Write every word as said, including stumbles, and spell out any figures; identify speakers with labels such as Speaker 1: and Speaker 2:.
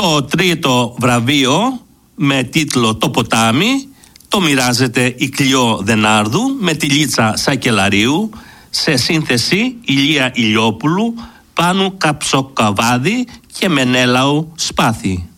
Speaker 1: Το τρίτο βραβείο με τίτλο «Το ποτάμι» το μοιράζεται η Κλειό Δενάρδου με τη Λίτσα Σακελαρίου, σε σύνθεση Ηλία Ηλιόπουλου, Πάνου Καψοκαβάδη και Μενέλαου Σπάθη.